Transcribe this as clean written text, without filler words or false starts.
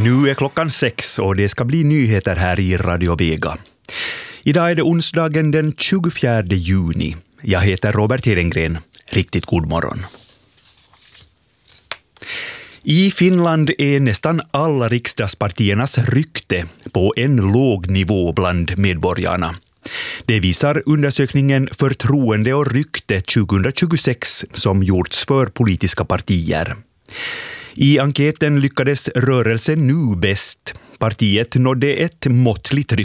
Nu är klockan 6 och det ska bli nyheter här i Radio Vega. Idag är det onsdagen den 24 juni. Jag heter Robert Hedengren. Riktigt god morgon. I Finland är nästan alla riksdagspartiernas rykte på en låg nivå bland medborgarna. Det visar undersökningen Förtroende och rykte 2026 som gjorts för politiska partier. I enkäten lyckades rörelsen nu bäst. Partiet nådde ett måttligt